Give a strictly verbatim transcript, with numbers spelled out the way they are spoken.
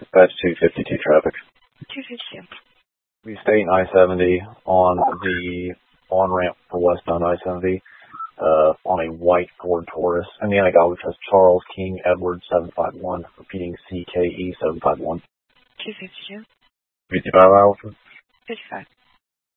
That's two fifty-two traffic. two fifty-two. We stay in I seventy on the on-ramp for westbound I seventy uh, on a white Ford Taurus. And the Antigua has Charles King Edward seven five one, repeating C K E seven five one. two fifty-two. fifty-five Alpha. fifty-five.